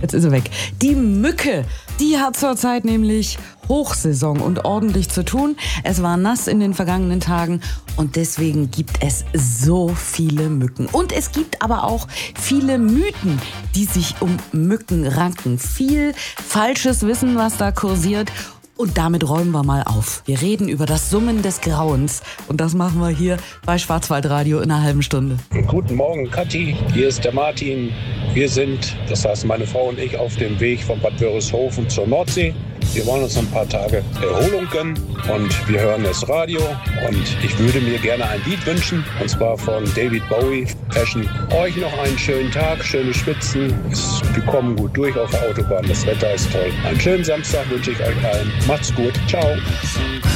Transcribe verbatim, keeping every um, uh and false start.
Jetzt ist er weg. Die Mücke, die hat zurzeit nämlich Hochsaison und ordentlich zu tun. Es war nass in den vergangenen Tagen und deswegen gibt es so viele Mücken. Und es gibt aber auch viele Mythen, die sich um Mücken ranken. Viel falsches Wissen, was da kursiert. Und damit räumen wir mal auf. Wir reden über das Summen des Grauens. Und das machen wir hier bei Schwarzwaldradio in einer halben Stunde. Guten Morgen, Kathi. Hier ist der Martin. Wir sind, das heißt meine Frau und ich, auf dem Weg von Bad Wörishofen zur Nordsee. Wir wollen uns ein paar Tage Erholung gönnen und wir hören das Radio. Und ich würde mir gerne ein Lied wünschen, und zwar von David Bowie, Passion. Euch noch einen schönen Tag, schöne Schwitzen. Wir kommen gut durch auf der Autobahn, das Wetter ist toll. Einen schönen Samstag wünsche ich euch allen. Macht's gut, ciao.